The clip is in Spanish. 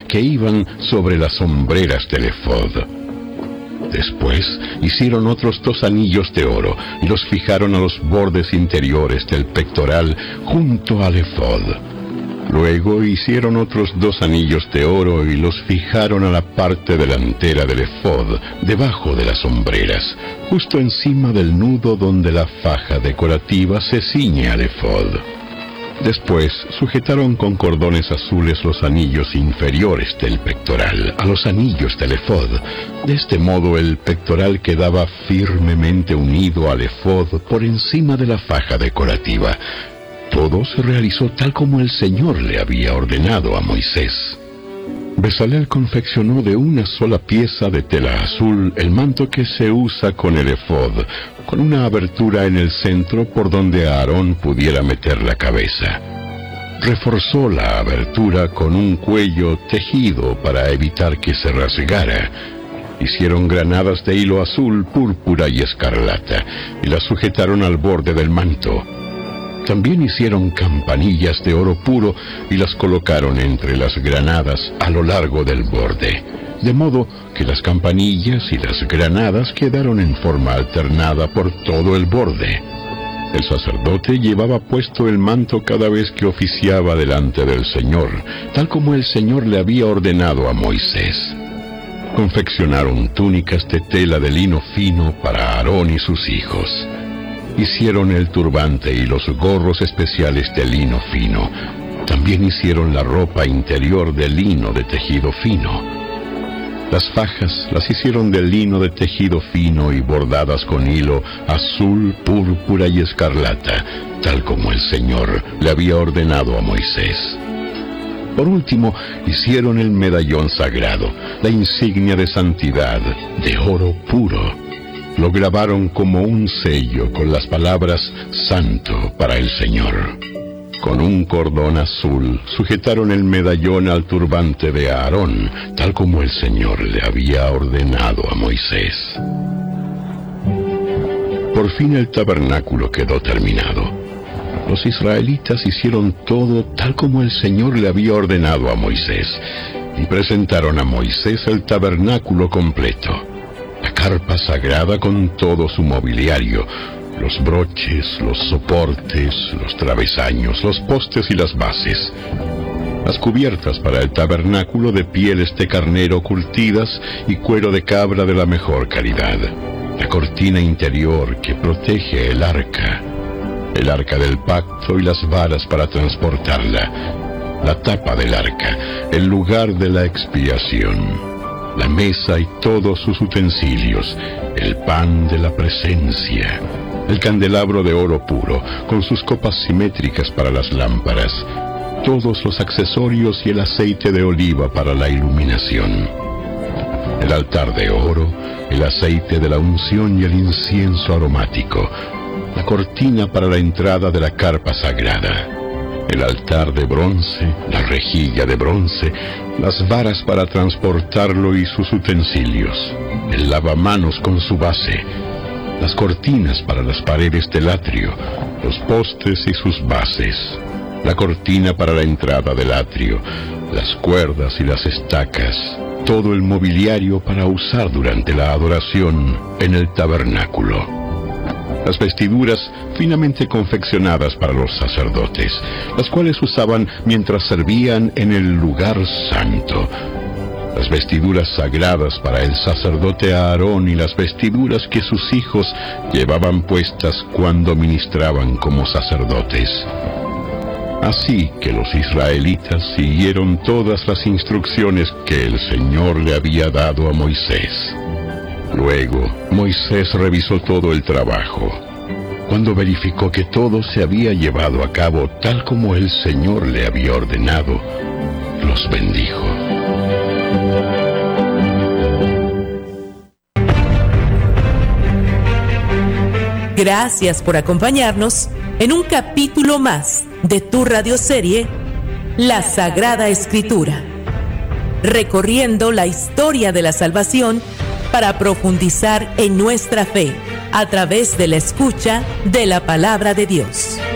que iban sobre las hombreras del efod. Después hicieron otros 2 anillos de oro y los fijaron a los bordes interiores del pectoral junto al efod. Luego hicieron otros 2 anillos de oro y los fijaron a la parte delantera del efod, debajo de las hombreras, justo encima del nudo donde la faja decorativa se ciñe al efod. Después sujetaron con cordones azules los anillos inferiores del pectoral a los anillos del efod. De este modo el pectoral quedaba firmemente unido al efod por encima de la faja decorativa. Todo se realizó tal como el Señor le había ordenado a Moisés. Bezalel confeccionó de una sola pieza de tela azul el manto que se usa con el efod, con una abertura en el centro por donde Aarón pudiera meter la cabeza. Reforzó la abertura con un cuello tejido para evitar que se rasgara. Hicieron granadas de hilo azul, púrpura y escarlata, y las sujetaron al borde del manto. También hicieron campanillas de oro puro y las colocaron entre las granadas a lo largo del borde, de modo que las campanillas y las granadas quedaron en forma alternada por todo el borde. El sacerdote llevaba puesto el manto cada vez que oficiaba delante del Señor, tal como el Señor le había ordenado a Moisés. Confeccionaron túnicas de tela de lino fino para Aarón y sus hijos. Hicieron el turbante y los gorros especiales de lino fino. También hicieron la ropa interior de lino de tejido fino. Las fajas las hicieron de lino de tejido fino y bordadas con hilo azul, púrpura y escarlata, tal como el Señor le había ordenado a Moisés. Por último, hicieron el medallón sagrado, la insignia de santidad, de oro puro. Lo grabaron como un sello con las palabras Santo para el Señor. Con un cordón azul sujetaron el medallón al turbante de Aarón, tal como el Señor le había ordenado a Moisés. Por fin el tabernáculo quedó terminado. Los israelitas hicieron todo tal como el Señor le había ordenado a Moisés, y presentaron a Moisés el tabernáculo completo. La carpa sagrada con todo su mobiliario, los broches, los soportes, los travesaños, los postes y las bases. Las cubiertas para el tabernáculo de pieles de carnero curtidas y cuero de cabra de la mejor calidad. La cortina interior que protege el arca del pacto y las varas para transportarla. La tapa del arca, el lugar de la expiación. La mesa y todos sus utensilios, el pan de la presencia, el candelabro de oro puro, con sus copas simétricas para las lámparas, todos los accesorios y el aceite de oliva para la iluminación, el altar de oro, el aceite de la unción y el incienso aromático, la cortina para la entrada de la carpa sagrada, el altar de bronce, la rejilla de bronce, las varas para transportarlo y sus utensilios, el lavamanos con su base, las cortinas para las paredes del atrio, los postes y sus bases, la cortina para la entrada del atrio, las cuerdas y las estacas, todo el mobiliario para usar durante la adoración en el tabernáculo. Las vestiduras finamente confeccionadas para los sacerdotes, las cuales usaban mientras servían en el lugar santo. Las vestiduras sagradas para el sacerdote Aarón y las vestiduras que sus hijos llevaban puestas cuando ministraban como sacerdotes. Así que los israelitas siguieron todas las instrucciones que el Señor le había dado a Moisés. Luego, Moisés revisó todo el trabajo. Cuando verificó que todo se había llevado a cabo tal como el Señor le había ordenado, los bendijo. Gracias por acompañarnos en un capítulo más de tu radioserie La Sagrada Escritura, recorriendo la historia de la salvación para profundizar en nuestra fe a través de la escucha de la palabra de Dios.